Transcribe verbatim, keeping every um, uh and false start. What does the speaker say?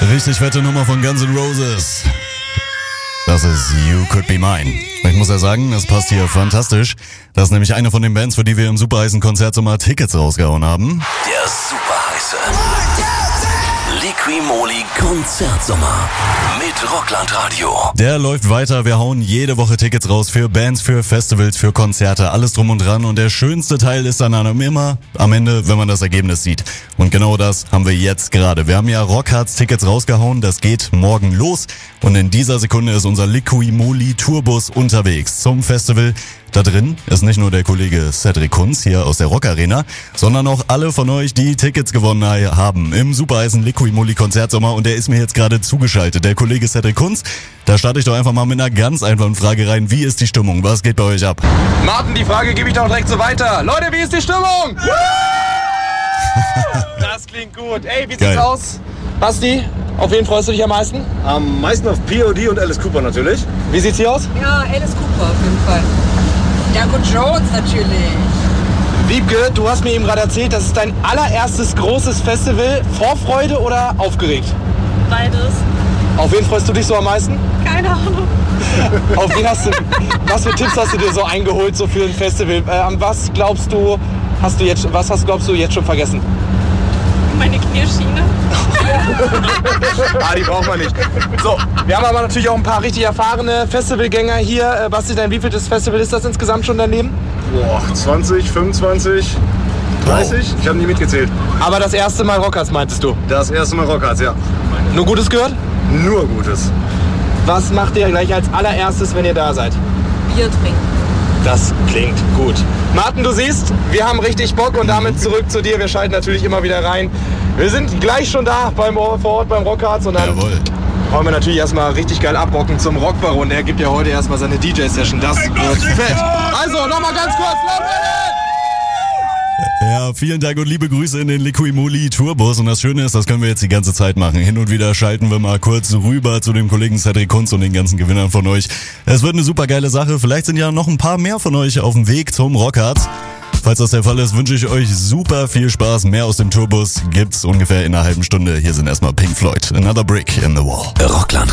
Richtig fette Nummer von Guns N' Roses. Das ist You Could Be Mine. Ich muss ja sagen, das passt hier fantastisch. Das ist nämlich eine von den Bands, für die wir im superheißen Konzertsommer Tickets rausgehauen haben. Der superheiße Liqui-Moly Konzertsommer mit Rockland Radio. Der läuft weiter. Wir hauen jede Woche Tickets raus für Bands, für Festivals, für Konzerte, alles drum und dran. Und der schönste Teil ist dann immer am Ende, wenn man das Ergebnis sieht. Und genau das haben wir jetzt gerade. Wir haben ja Rockhards Tickets rausgehauen. Das geht morgen los. Und in dieser Sekunde ist unser Liqui-Moly Tourbus unterwegs zum Festival. Da drin ist nicht nur der Kollege Cedric Kunz hier aus der Rock Arena, sondern auch alle von euch, die Tickets gewonnen haben im superheißen Liqui-Moly Konzertsommer. Und der ist mir jetzt gerade zugeschaltet, der Kollege Cedric Kunz. Da starte ich doch einfach mal mit einer ganz einfachen Frage rein. Wie ist die Stimmung? Was geht bei euch ab? Martin, die Frage gebe ich doch direkt so weiter. Leute, wie ist die Stimmung? Das klingt gut. Ey, wie Geil. sieht's aus? Basti, auf wen freust du dich am meisten? Am meisten auf P O D und Alice Cooper natürlich. Wie sieht's hier aus? Ja, Alice Cooper auf jeden Fall. Danko Jones natürlich. Wiebke, du hast mir eben gerade erzählt, das ist dein allererstes großes Festival. Vorfreude oder aufgeregt? Beides. Auf wen freust du dich so am meisten? Keine Ahnung. Auf wen hast du, was für Tipps hast du dir so eingeholt so für ein Festival? Äh, an was glaubst du, hast du jetzt, was hast, glaubst du jetzt schon vergessen? Meine Knierschiene. Ah, die braucht man nicht. So, wir haben aber natürlich auch ein paar richtig erfahrene Festivalgänger hier. Äh, Basti, dein wievieltes Festival ist das insgesamt schon dein Leben? Boah, zwanzig, fünfundzwanzig, dreißig? Ich habe nie mitgezählt. Aber das erste Mal Rockhards meintest du? Das erste Mal Rockhards, ja. Nur Gutes gehört? Nur Gutes. Was macht ihr gleich als allererstes, wenn ihr da seid? Bier trinken. Das klingt gut. Martin, du siehst, wir haben richtig Bock und damit zurück zu dir. Wir schalten natürlich immer wieder rein. Wir sind gleich schon da beim, vor Ort beim Rockhards und dann Jawohl. wollen wir natürlich erstmal richtig geil abrocken zum Rockbaron. Der gibt ja heute erstmal seine D J-Session. Das wird fett. Also, nochmal ganz kurz. Ja, vielen Dank und liebe Grüße in den Liqui-Moly Tourbus. Und das Schöne ist, das können wir jetzt die ganze Zeit machen. Hin und wieder schalten wir mal kurz rüber zu dem Kollegen Cedric Kunz und den ganzen Gewinnern von euch. Es wird eine super geile Sache. Vielleicht sind ja noch ein paar mehr von euch auf dem Weg zum Rockhards. Falls das der Fall ist, wünsche ich euch super viel Spaß. Mehr aus dem Tourbus gibt's ungefähr in einer halben Stunde. Hier sind erstmal Pink Floyd, Another Brick in the Wall. Rockland